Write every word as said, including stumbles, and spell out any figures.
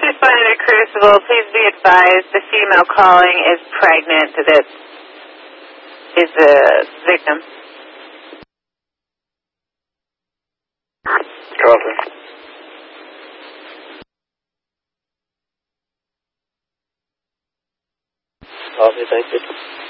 responding to Crucible. Please be advised the female calling is pregnant. That is the victim. Copy. Copy, thank you.